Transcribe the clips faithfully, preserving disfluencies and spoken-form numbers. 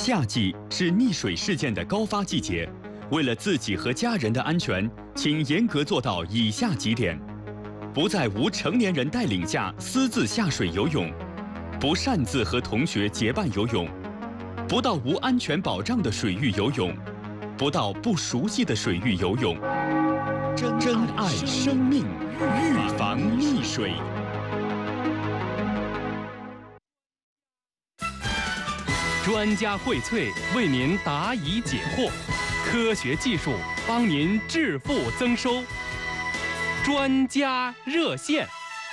夏季是溺水事件的高发季节，为了自己和家人的安全，请严格做到以下几点：不在无成年人带领下私自下水游泳，不擅自和同学结伴游泳，不到无安全保障的水域游泳，不到不熟悉的水域游泳。珍爱生命，预防溺水。 专家荟萃，为您答疑解惑，科学技术帮您致富增收。专家热线，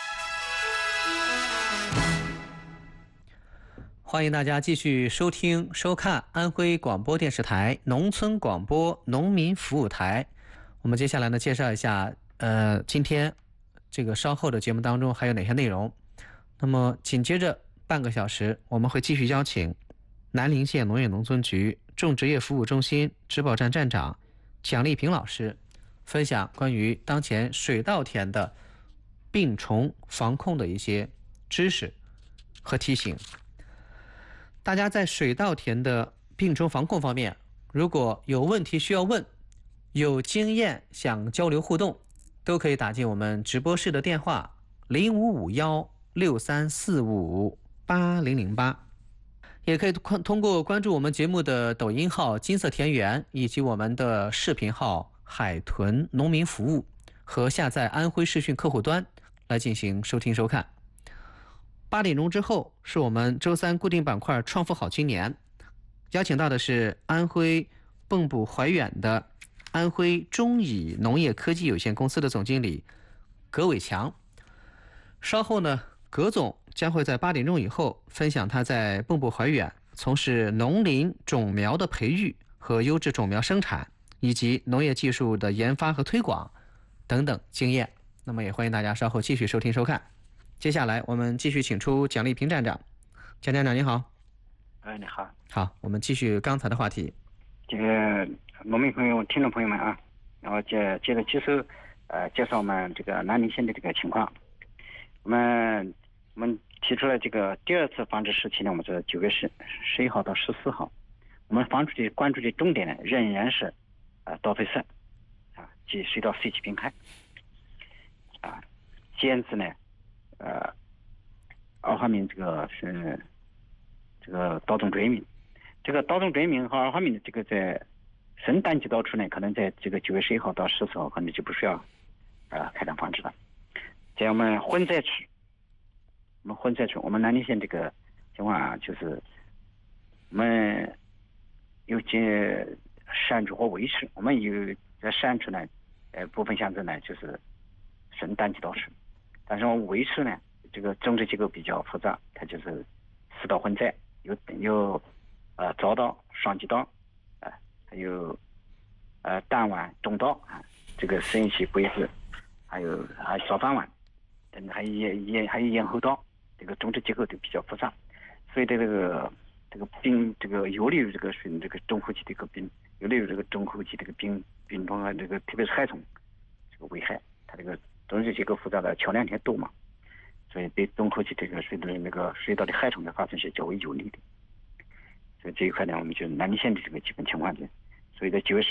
欢迎大家继续收听收看安徽广播电视台农村广播农民服务台。我们接下来呢，介绍一下呃，今天这个稍后的节目当中还有哪些内容。那么紧接着半个小时，我们会继续邀请南陵县农业农村局种植业服务中心植保站站长蒋丽萍老师分享关于当前水稻田的病虫防控的一些知识和提醒。大家在水稻田的病虫防控方面，如果有问题需要问，有经验想交流互动，都可以打进我们直播室的电话零五五幺六三四五八零零八。也可以通过关注我们节目的抖音号金色田园，以及我们的视频号海豚农民服务，和下载安徽视讯客户端来进行收听收看。八点钟之后是我们周三固定板块创富好青年，邀请到的是安徽蚌埠怀远的安徽中乙农业科技有限公司的总经理葛伟强。稍后呢，葛总将会在八点钟以后分享他在蚌埠怀远从事农林种苗的培育和优质种苗生产，以及农业技术的研发和推广等等经验。那么也欢迎大家稍后继续收听收看。接下来我们继续请出蒋丽萍站长。蒋站长您好。 哎，你好。 好，我们继续刚才的话题。 这个农民朋友、听众朋友们啊，然后接接着接受呃介绍我们这个南陵县的这个情况。我们我们提出了这个第二次防治时期呢，我们是九月十十一号到十四号。我们防治的关注的重点呢，仍然是呃稻肥色啊及水稻碎气病害啊，兼之呢呃二花敏这个是这个稻种追命。这个稻种追命和二花敏的这个在生单季稻处呢，可能在这个九月十一号到十四号可能就不需要呃开展防治了。在我们混栽区，我们混栽区，我们南陵县这个情况啊，就是我们有些山区和围区，我们有在山区呢，呃部分乡镇呢就是生单季稻处，但是我们围区呢，这个种植结构比较复杂，它就是四稻混栽，有有呃早稻、双季稻，呃还有呃单晚、中稻啊，这个生育期规制，还有还有早饭晚。还有也还有咽喉稻，这个种植结构都比较复杂，所以这个这个病这个有利于这个是这个中后期这个病，有利于这个中后期这个病病虫啊，这个特别是害虫这个危害，它这个种植结构复杂的桥梁田多嘛，所以对中后期这个水稻那个水稻的害虫的发生是较为有利的。所以这一块呢，我们就南陵县的这个基本情况的，所以在九月十